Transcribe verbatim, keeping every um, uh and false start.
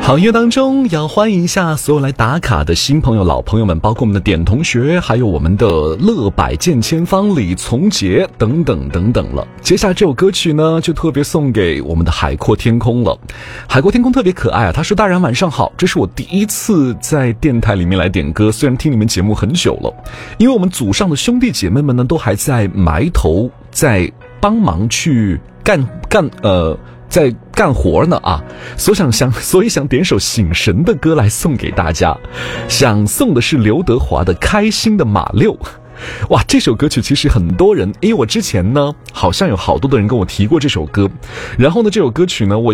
行业当中要欢迎一下所有来打卡的新朋友老朋友们，包括我们的点同学，还有我们的乐百见千方李从杰等等等等了。接下来这首歌曲呢就特别送给我们的海阔天空了。海阔天空特别可爱啊，他说大然晚上好，这是我第一次在电台里面来点歌，虽然听你们节目很久了，因为我们组上的兄弟姐妹们呢都还在埋头在帮忙去干干呃在干活呢啊，所想想所以想点首醒神的歌来送给大家，想送的是刘德华的《开心的马六》。哇，这首歌曲其实很多人，因为我之前呢好像有好多的人跟我提过这首歌，然后呢这首歌曲呢我